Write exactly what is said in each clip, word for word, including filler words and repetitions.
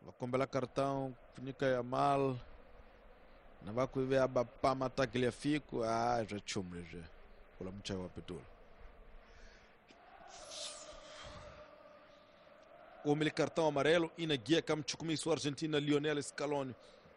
Wakombela cartão, Funica Yamal. Não vai ver a Bapama Tagliafico. Ah, já chumre já. Kula mchai wa Petul. Omele cartão amarelo. Ina guia kam chukumisu Argentina Lionel Scaloni.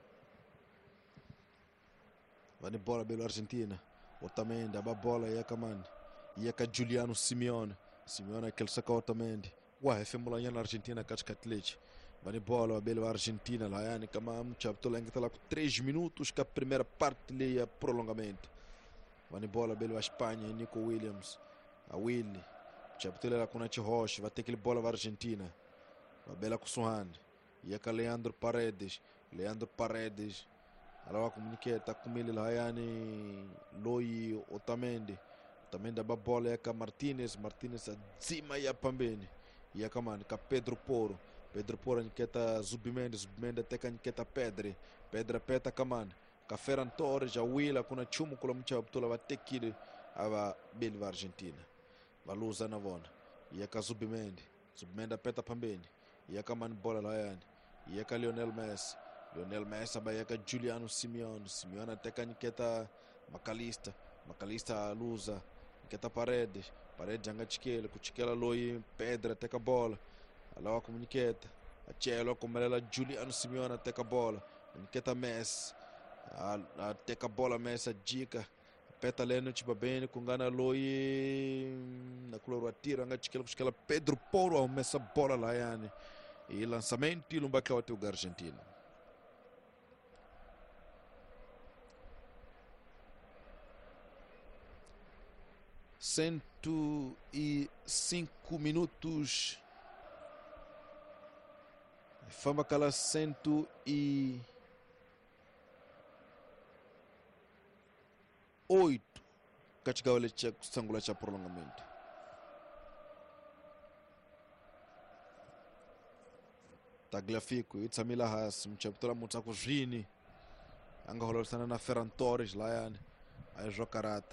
Vani bola belo Argentina. Otamendi, aba bola yaka man. Yaka Juliano Simeone. Simeone aquele saca Otamendi. Ué, femmula yana Argentina katikati. Vani bola belo Argentina lá yani kama mchaptola ngita lá com três minutos que a primeira parte leia prolongamento. Vani bola belo a Espanha, Nico Williams. A Willy. Mchaptola lá com Nath Rocha, vai ter aquele bola para Argentina. Vai bela com Suhan. Yaka Leandro Paredes. Leandro Paredes. Alawa comunicata com ele lá yani Loi Otamendi. Otamendi aba bola yaka Martinez, Martinez a zima ya pambeni. Yaka man ka Pedro Porro. Pedro Porro niketa Zubimendi, Zubimendi até ka niketa Pedri. Pedro peta kaman. Ka Ferran Torres a Willa kuna chumu kula mcha Abdullah va tekile ava beli va Argentina. Valuza na vona. Yaka Zubimendi. Zubimendi peta pambeni. Yaka man bola lá yani. Yaka Lionel Messi. Lionel Messi abayaka Juliano Simeone. Simeone até que niketa Macalista. Macalista luza. Niketa Paredes. Paredes anga chikela. Kuchikela Loi Pedra até que a bola. Alawa comunicata. A Chelo comelela Juliano Simeone até que a bola. Niketa Messi. Até que a bola Messi a dica. Peta leno chibabene kungana Loi. Na color atira anga chikela kuchikela Pedro Porro ao Messi a bola lá yani. E lançamento e lumba o teu Argentina. Cento e cinco minutos. Fama cala cento e oito. Katika wale cha kusangula cha prolongamento. Tagliafico, Itzamila Haas, mchaptola mutako Vini. Anga holosana na Ferran Torres lá yani. Aí Jocarata.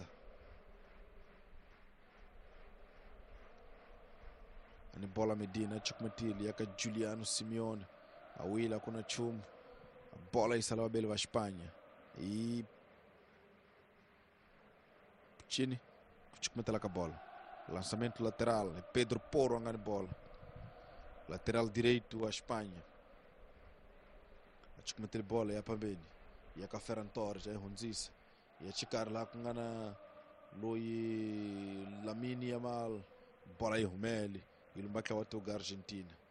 Ani bola Medina chukumetili yaka Juliano Simeone. A Willa kuna chumu. A bola isalawa bele wa Espanha. E chini chukumetela ka bola. Lançamento lateral, Pedro Porro angani bola. Lateral direito a Espanha. A chukumetela bola ya pambeni. Yaka Ferran Torres, é Ronzisa. E a chicar lá com ngana Loi Lamine Yamal. Bola aí Rumeli. Ele vai acabar o Argentina.